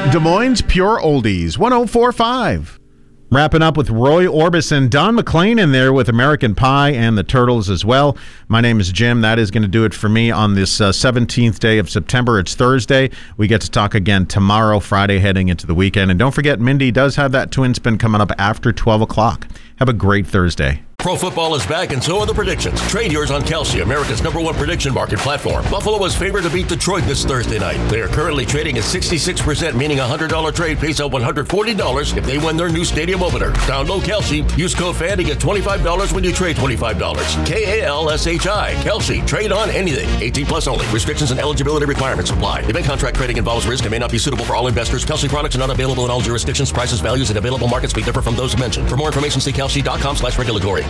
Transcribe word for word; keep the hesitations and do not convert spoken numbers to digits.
Des Moines Pure Oldies, one oh four point five. Wrapping up with Roy Orbison, Don McLean in there with American Pie and the Turtles as well. My name is Jim. That is going to do it for me on this uh, seventeenth day of September. It's Thursday. We get to talk again tomorrow, Friday, heading into the weekend. And don't forget, Mindy does have that twin spin coming up after twelve o'clock. Have a great Thursday. Pro football is back, and so are the predictions. Trade yours on Kalshi, America's number one prediction market platform. Buffalo is favored to beat Detroit this Thursday night. They are currently trading at sixty-six percent, meaning a one hundred dollars trade pays out one hundred forty dollars if they win their new stadium opener. Download Kalshi. Use code F A N to get twenty-five dollars when you trade twenty-five dollars. K A L S H I. Kalshi. Trade on anything. eighteen plus only. Restrictions and eligibility requirements apply. Event contract trading involves risk and may not be suitable for all investors. Kalshi products are not available in all jurisdictions. Prices, values, and available markets may differ from those mentioned. For more information, see kalshi dot com slash regulatory.